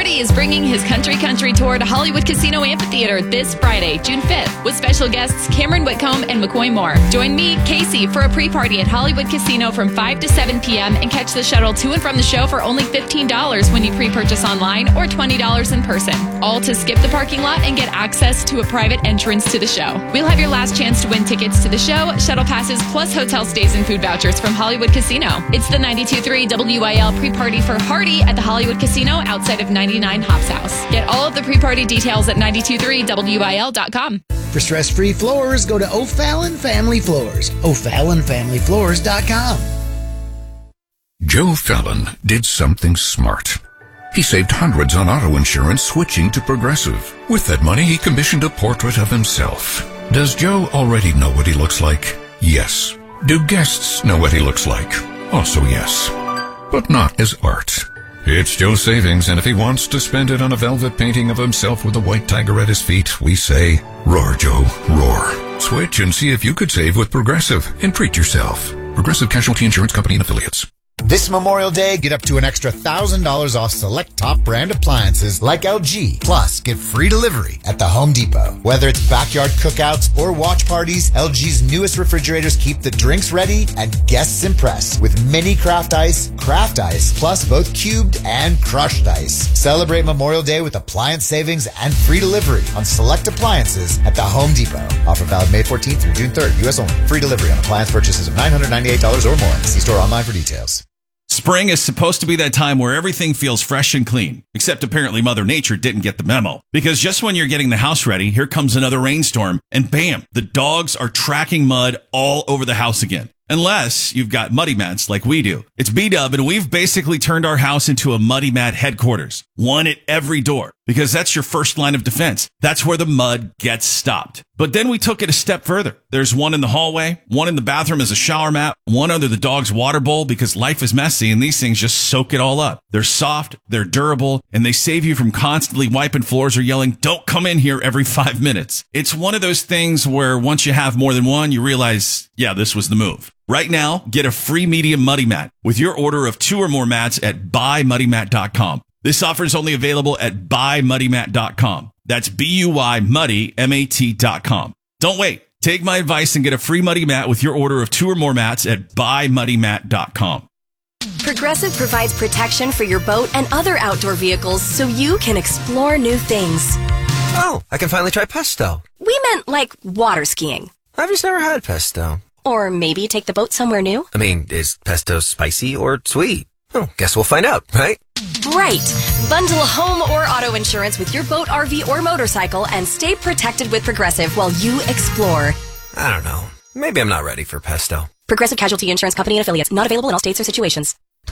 Hardy is bringing his Country tour to Hollywood Casino Amphitheater this Friday, June 5th, with special guests Cameron Whitcomb and McCoy Moore. Join me, Casey, for a pre-party at Hollywood Casino from 5 to 7 p.m. and catch the shuttle to and from the show for only $15 when you pre-purchase online or $20 in person. All to skip the parking lot and get access to a private entrance to the show. We'll have your last chance to win tickets to the show, shuttle passes, plus hotel stays and food vouchers from Hollywood Casino. It's the 92.3 WIL pre-party for Hardy at the Hollywood Casino outside of 99 Hops House. Get all of the pre-party details at 923wil.com. For stress-free floors, go to O'Fallon Family Floors. O'FallonFamilyFloors.com. Joe Fallon did something smart. He saved hundreds on auto insurance switching to Progressive. With that money, he commissioned a portrait of himself. Does Joe already know what he looks like? Yes. Do guests know what he looks like? Also yes. But not as art. It's Joe's savings, and if he wants to spend it on a velvet painting of himself with a white tiger at his feet, we say, roar, Joe, roar. Switch and see if you could save with Progressive and treat yourself. Progressive Casualty Insurance Company and Affiliates. This Memorial Day, get up to an extra $1,000 off select top brand appliances like LG. Plus, get free delivery at the Home Depot. Whether it's backyard cookouts or watch parties, LG's newest refrigerators keep the drinks ready and guests impressed with mini craft ice, plus both cubed and crushed ice. Celebrate Memorial Day with appliance savings and free delivery on select appliances at the Home Depot. Offer valid May 14th through June 3rd, U.S. only. Free delivery on appliance purchases of $998 or more. See store online for details. Spring is supposed to be that time where everything feels fresh and clean, except apparently Mother Nature didn't get the memo. Because just when you're getting the house ready, here comes another rainstorm, and bam, the dogs are tracking mud all over the house again. Unless you've got muddy mats like we do. It's B-Dub, and we've basically turned our house into a muddy mat headquarters. One at every door, because that's your first line of defense. That's where the mud gets stopped. But then we took it a step further. There's one in the hallway, one in the bathroom as a shower mat, one under the dog's water bowl, because life is messy and these things just soak it all up. They're soft, they're durable, and they save you from constantly wiping floors or yelling, "Don't come in here," every 5 minutes. It's one of those things where once you have more than one, you realize, yeah, this was the move. Right now, get a free medium muddy mat with your order of 2 or more mats at buymuddymat.com. This offer is only available at buymuddymat.com. That's BUYMuddyMAT.com. Don't wait. Take my advice and get a free muddy mat with your order of 2 or more mats at buymuddymat.com. Progressive provides protection for your boat and other outdoor vehicles so you can explore new things. Oh, I can finally try pesto. We meant like water skiing. I've just never had pesto. Or maybe take the boat somewhere new. I mean, is pesto spicy or sweet? Oh, guess we'll find out, right? Right. Bundle home or auto insurance with your boat, RV, or motorcycle and stay protected with Progressive while you explore. I don't know. Maybe I'm not ready for pesto. Progressive Casualty Insurance Company and Affiliates. Not available in all states or situations.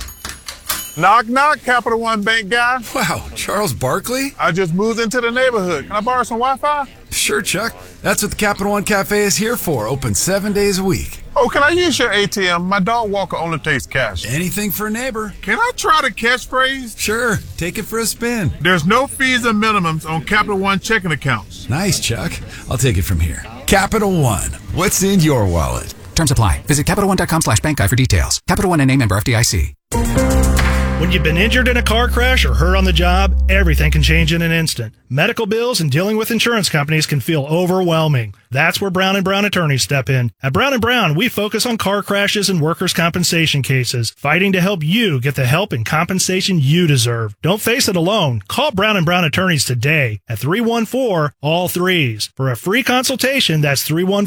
Knock, knock, Capital One Bank guy. Wow, Charles Barkley? I just moved into the neighborhood. Can I borrow some Wi-Fi? Sure, Chuck. That's what the Capital One Cafe is here for. Open 7 days a week. Oh, can I use your ATM? My dog Walker only takes cash. Anything for a neighbor. Can I try the catchphrase? Sure. Take it for a spin. There's no fees and minimums on Capital One checking accounts. Nice, Chuck. I'll take it from here. Capital One. What's in your wallet? Terms apply. Visit CapitalOne.com/bankguide for details. Capital One, NA, member FDIC. When you've been injured in a car crash or hurt on the job, everything can change in an instant. Medical bills and dealing with insurance companies can feel overwhelming. That's where Brown & Brown attorneys step in. At Brown & Brown, we focus on car crashes and workers' compensation cases, fighting to help you get the help and compensation you deserve. Don't face it alone. Call Brown & Brown attorneys today at 314-ALL-3s. For a free consultation, that's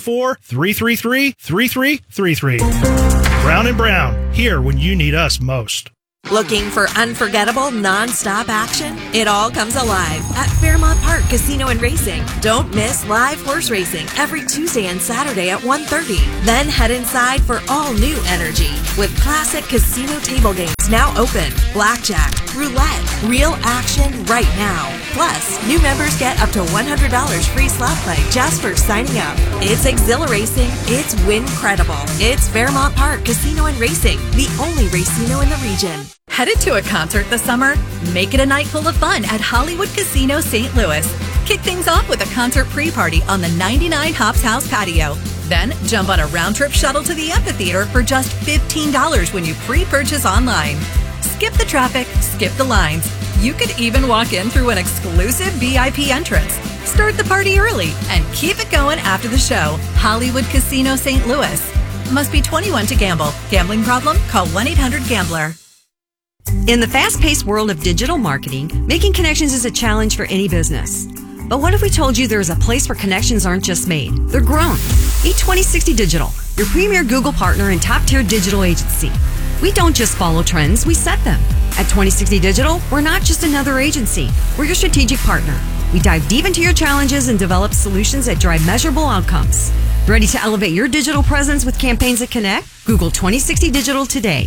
314-333-3333. Brown & Brown, here when you need us most. Looking for unforgettable, non-stop action? It all comes alive at Fairmont Park Casino and Racing. Don't miss live horse racing every Tuesday and Saturday at 1:30. Then head inside for all new energy with classic casino table games now open, blackjack, roulette, real action right now. Plus, new members get up to $100 free slot play just for signing up. It's exhilarating. It's win-credible. It's Fairmont Park Casino and Racing, the only racino in the region. Headed to a concert this summer? Make it a night full of fun at Hollywood Casino St. Louis. Kick things off with a concert pre-party on the 99 Hops House patio. Then jump on a round-trip shuttle to the amphitheater for just $15 when you pre-purchase online. Skip the traffic, skip the lines. You could even walk in through an exclusive VIP entrance. Start the party early and keep it going after the show. Hollywood Casino St. Louis. Must be 21 to gamble. Gambling problem? Call 1-800-GAMBLER. In the fast-paced world of digital marketing, making connections is a challenge for any business. But what if we told you there's a place where connections aren't just made, they're grown? Meet 2060 Digital, your premier Google partner and top-tier digital agency. We don't just follow trends, we set them. At 2060 Digital, we're not just another agency, we're your strategic partner. We dive deep into your challenges and develop solutions that drive measurable outcomes. Ready to elevate your digital presence with campaigns that connect? Google 2060 Digital today.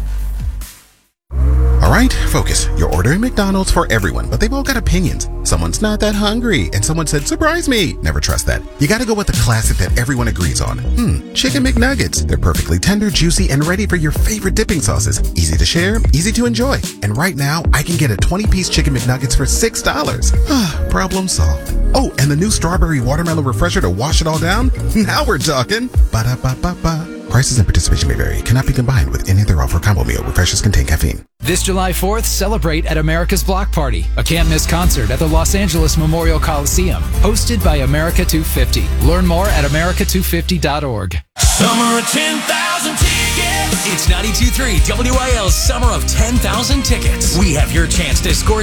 All right, focus. You're ordering McDonald's for everyone, but they've all got opinions. Someone's not that hungry, and someone said, surprise me. Never trust that. You gotta go with the classic that everyone agrees on. Chicken McNuggets. They're perfectly tender, juicy, and ready for your favorite dipping sauces. Easy to share, easy to enjoy. And right now, I can get a 20-piece Chicken McNuggets for $6. Problem solved. Oh, and the new strawberry watermelon refresher to wash it all down? Now we're talking. Ba-da-ba-ba-ba. Prices and participation may vary. Cannot be combined with any other offer. Combo meal. Refreshers contain caffeine. This July 4th, celebrate at America's Block Party, a can't-miss concert at the Los Angeles Memorial Coliseum, hosted by America 250. Learn more at america250.org. Summer of 10,000 tickets. It's 92.3 WIL's Summer of 10,000 Tickets. We have your chance to score